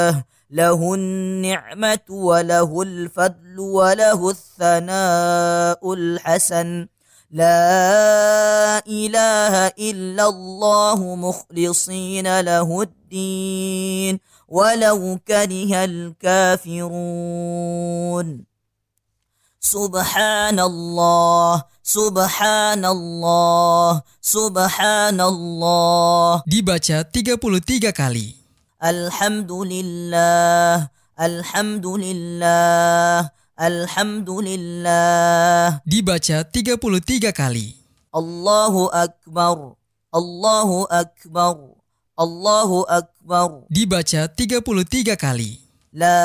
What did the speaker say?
له النعمة وله الفضل وله الثناء الحسن لا إله إلا الله مخلصين له الدين ولو كره الكافرون Subhanallah, subhanallah, subhanallah. Dibaca 33 kali. Alhamdulillah, alhamdulillah, alhamdulillah. Dibaca 33 kali. Allahu akbar, Allahu akbar, Allahu akbar. Dibaca 33 kali. La